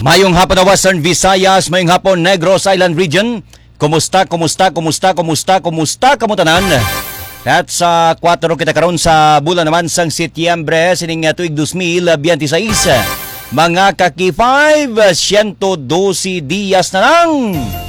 Mayong hapon na Western Visayas, mayong hapon Negros Island Region. Kumusta kamutanan? At sa 4 kita karon sa bulan naman sang Setyembre sining tuig 2026. Mga kaki 5, 112 diyas na lang.